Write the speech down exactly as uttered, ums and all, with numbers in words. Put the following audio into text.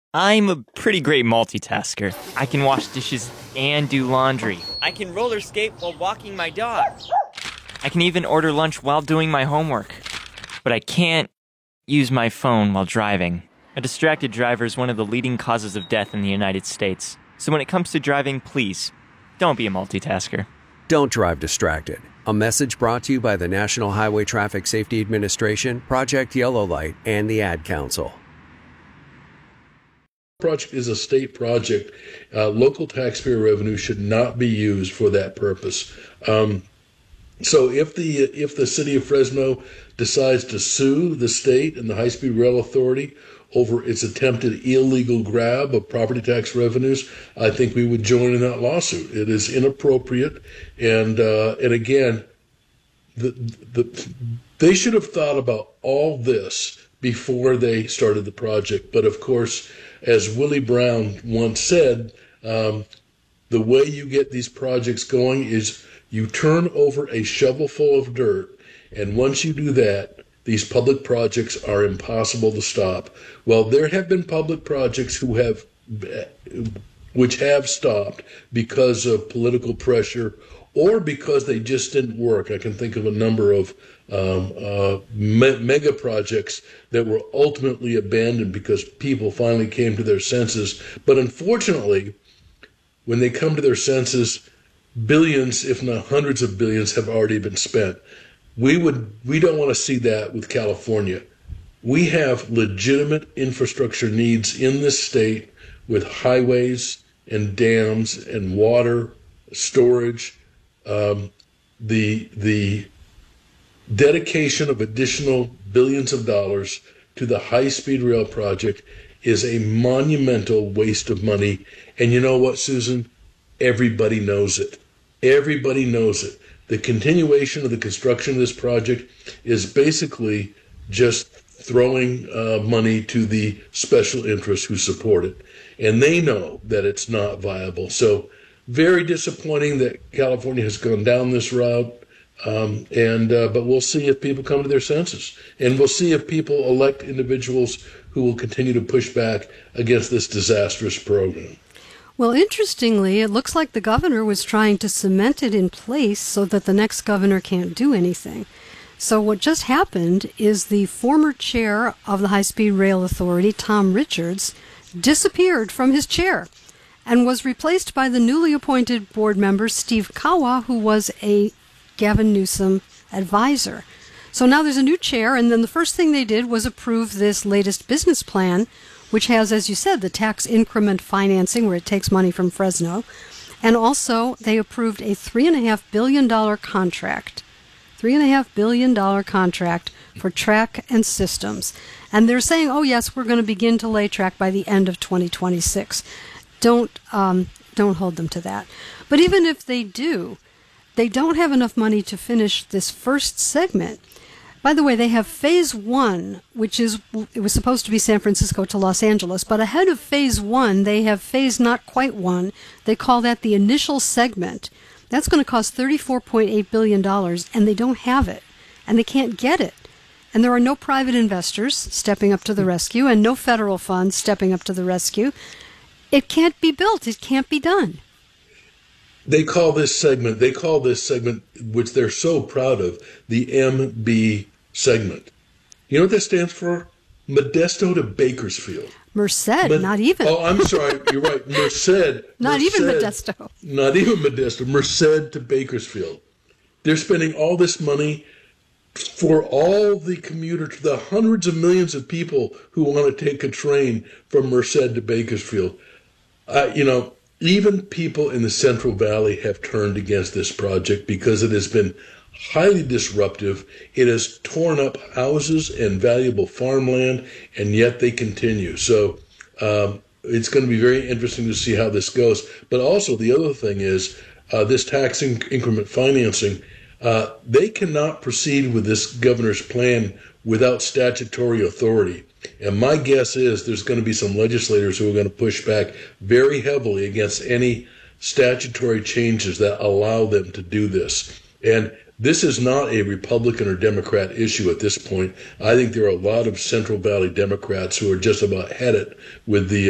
I'm a pretty great multitasker. I can wash dishes and do laundry. I can roller skate while walking my dog. I can even order lunch while doing my homework. But I can't use my phone while driving. A distracted driver is one of the leading causes of death in the United States. So when it comes to driving, please, don't be a multitasker. Don't drive distracted. A message brought to you by the National Highway Traffic Safety Administration, Project Yellow Light, and the Ad Council. Project is a state project. Uh, local taxpayer revenue should not be used for that purpose. Um, so if the if the city of Fresno decides to sue the state and the High-Speed Rail Authority over its attempted illegal grab of property tax revenues, I think we would join in that lawsuit. It is inappropriate, and uh, and again, the the they should have thought about all this before they started the project. But of course, as Willie Brown once said, um, the way you get these projects going is you turn over a shovelful of dirt, and once you do that, these public projects are impossible to stop. Well, there have been public projects who have, which have stopped because of political pressure or because they just didn't work. I can think of a number of um, uh, me- mega projects that were ultimately abandoned because people finally came to their senses. But unfortunately, when they come to their senses, billions, if not hundreds of billions, have already been spent. We would we don't want to see that with California. We have legitimate infrastructure needs in this state with highways and dams and water storage. Um, the the dedication of additional billions of dollars to the high-speed rail project is a monumental waste of money. And you know what, Susan? Everybody knows it. Everybody knows it. The continuation of the construction of this project is basically just throwing uh, money to the special interests who support it. And they know that it's not viable. So very disappointing that California has gone down this route. Um, and uh, but we'll see if people come to their senses. And we'll see if people elect individuals who will continue to push back against this disastrous program. Well, interestingly, it looks like the governor was trying to cement it in place so that the next governor can't do anything. So what just happened is the former chair of the High-Speed Rail Authority, Tom Richards, disappeared from his chair and was replaced by the newly appointed board member, Steve Kawa, who was a Gavin Newsom advisor. So now there's a new chair, and then the first thing they did was approve this latest business plan, which has, as you said, the tax increment financing where it takes money from Fresno. And also they approved a three point five billion dollars contract, three point five billion dollars contract for track and systems. And they're saying, oh, yes, we're going to begin to lay track by the end of twenty twenty-six. Don't, um, don't hold them to that. But even if they do, they don't have enough money to finish this first segment. By the way, they have phase one, which is, it was supposed to be San Francisco to Los Angeles, but ahead of phase one, they have phase not quite one. They call that the initial segment. That's going to cost thirty-four point eight billion dollars, and they don't have it, and they can't get it. And there are no private investors stepping up to the rescue, and no federal funds stepping up to the rescue. It can't be built. It can't be done. They call this segment, they call this segment, which they're so proud of, the M B segment. You know what that stands for? Modesto to Bakersfield. Merced, Med- not even. Oh, I'm sorry. You're right. Merced. Not Merced, even Modesto. Not even Modesto. Merced to Bakersfield. They're spending all this money for all the commuters, the hundreds of millions of people who want to take a train from Merced to Bakersfield. Uh, you know, even people in the Central Valley have turned against this project because it has been highly disruptive. It has torn up houses and valuable farmland, and yet they continue. So um, it's going to be very interesting to see how this goes. But also the other thing is uh, this tax inc- increment financing, uh, they cannot proceed with this governor's plan without statutory authority. And my guess is there's going to be some legislators who are going to push back very heavily against any statutory changes that allow them to do this. And this is not a Republican or Democrat issue at this point. I think there are a lot of Central Valley Democrats who are just about had it with the